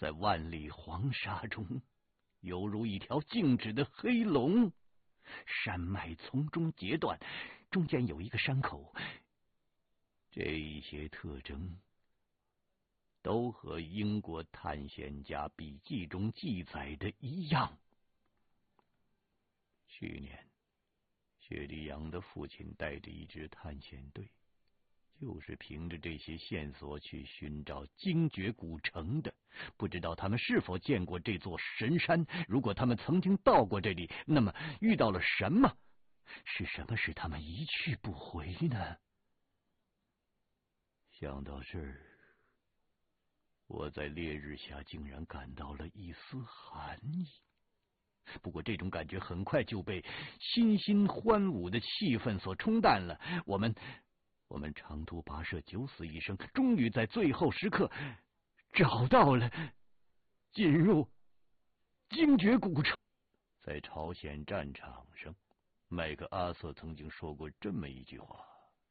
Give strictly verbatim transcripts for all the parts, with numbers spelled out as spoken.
在万里黄沙中，犹如一条静止的黑龙。山脉从中截断，中间有一个山口。这一些特征都和英国探险家笔记中记载的一样。去年，雪莉杨的父亲带着一支探险队，就是凭着这些线索去寻找精绝古城的。不知道他们是否见过这座神山？如果他们曾经到过这里，那么遇到了什么？是什么使他们一去不回呢？想到这儿，我在烈日下竟然感到了一丝寒意。不过这种感觉很快就被欣欣欢舞的气氛所冲淡了。我们我们长途跋涉九死一生，终于在最后时刻找到了进入精绝古城。在朝鲜战场上，麦克阿瑟曾经说过这么一句话：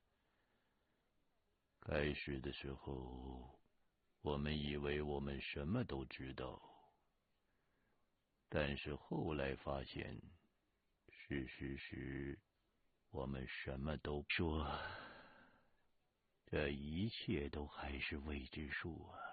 开始的时候，我们以为我们什么都知道，但是后来发现，事实是我们什么都说，这一切都还是未知数啊。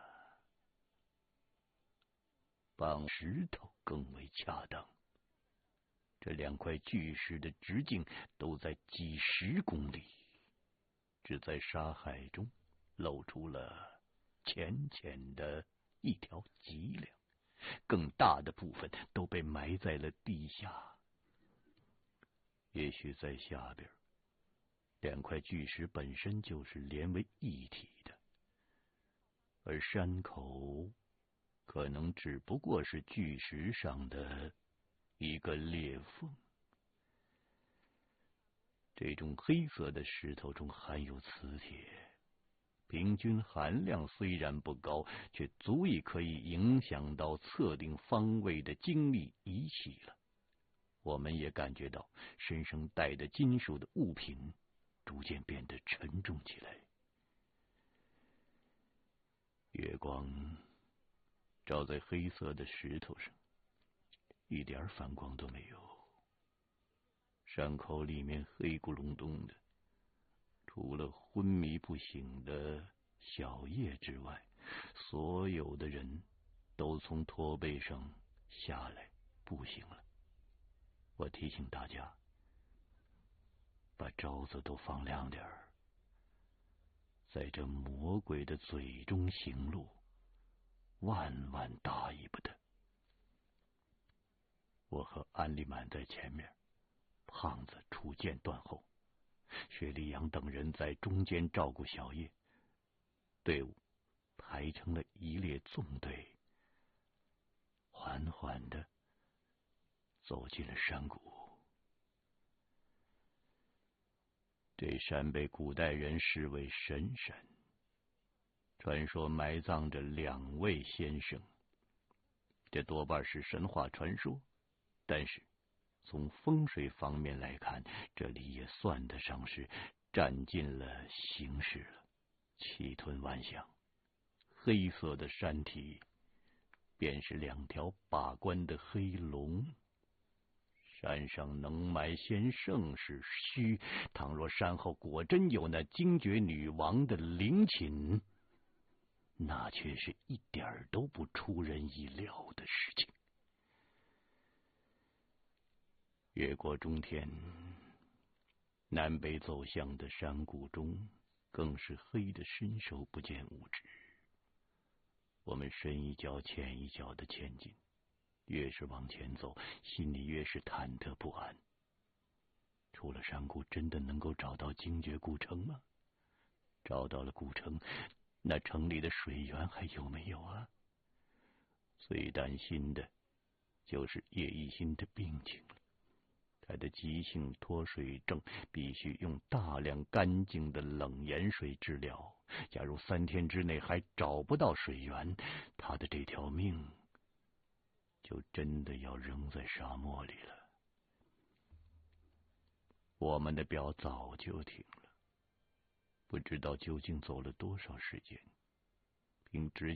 绑石头更为恰当。这两块巨石的直径都在几十公里，只在沙海中露出了浅浅的一条脊梁，更大的部分都被埋在了地下。也许在下边，两块巨石本身就是连为一体的，而山口可能只不过是巨石上的一个裂缝。这种黑色的石头中含有磁铁，平均含量虽然不高，却足以可以影响到测定方位的精密仪器了。我们也感觉到身上带的金属的物品逐渐变得沉重起来。月光照在黑色的石头上，一点反光都没有。山口里面黑咕隆咚的，除了昏迷不醒的小叶之外，所有的人都从驼背上下来步行了。我提醒大家，把招子都放亮点儿，在这魔鬼的嘴中行路，万万大意不得。我和安利满在前面，胖子出剑断后，薛立阳等人在中间照顾小叶。队伍排成了一列纵队，缓缓地走进了山谷。这山被古代人视为神山，传说埋葬着两位先生，这多半是神话传说，但是从风水方面来看，这里也算得上是占尽了形势了。气吞万象，黑色的山体便是两条把关的黑龙。山上能埋先圣是虚，倘若山后果真有那精绝女王的陵寝，那却是一点都不出人意料的事情。越过中天，南北走向的山谷中更是黑的伸手不见五指。我们深一脚浅一脚的前进，越是往前走，心里越是忐忑不安。出了山谷，真的能够找到精绝古城吗？找到了古城，那城里的水源还有没有啊？最担心的就是叶一新的病情了。他的急性脱水症必须用大量干净的冷盐水治疗，假如三天之内还找不到水源，他的这条命就真的要扔在沙漠里了。我们的表早就停了，不知道究竟走了多少时间，凭直